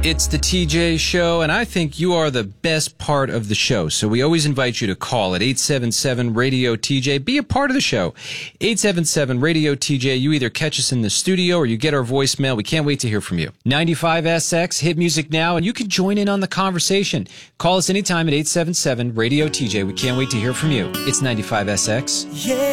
It's the TJ Show, and I think you are the best part of the show. So we always invite you to call at 877-RADIO-TJ. Be a part of the show. 877-RADIO-TJ. You either catch us in the studio or you get our voicemail. We can't wait to hear from you. 95SX, hit music now, and you can join in on the conversation. Call us anytime at 877-RADIO-TJ. We can't wait to hear from you. It's 95SX. Yeah.